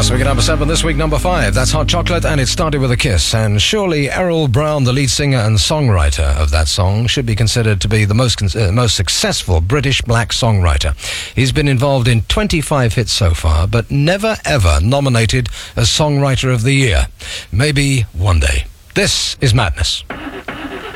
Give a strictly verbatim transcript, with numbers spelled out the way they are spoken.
Last week at number seven, this week number five. That's Hot Chocolate, and it started with a kiss. And surely Errol Brown, the lead singer and songwriter of that song, should be considered to be the most uh, most successful British black songwriter. He's been involved in twenty-five hits so far, but never ever nominated as Songwriter of the Year. Maybe one day. This is Madness.